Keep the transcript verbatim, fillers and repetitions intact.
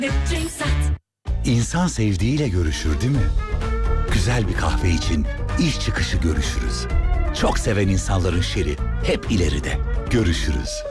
İnsan sevdiğiyle görüşür değil mi? Güzel bir kahve için iş çıkışı görüşürüz. Çok seven insanların şeri hep ileride. Görüşürüz.